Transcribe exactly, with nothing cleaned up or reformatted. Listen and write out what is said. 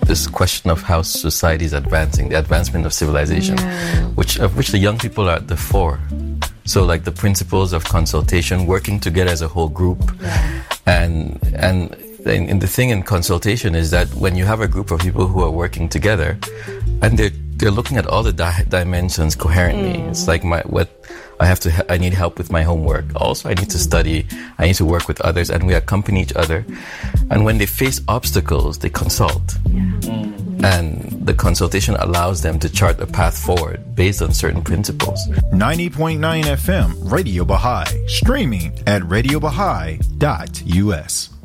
this question of how society is advancing, the advancement of civilization, yeah. which of which the young people are at the fore. So like the principles of consultation, working together as a whole group, yeah. and and in the thing in consultation is that when you have a group of people who are working together, and they're they're looking at all the di- dimensions coherently. Mm. It's like my what I have to ha- I need help with my homework. Also, I need to study. I need to work with others, and we accompany each other. And when they face obstacles, they consult. Yeah. Mm. And the consultation allows them to chart a path forward based on certain principles. ninety point nine F M Radio Baha'i, streaming at radio baha'i dot u s.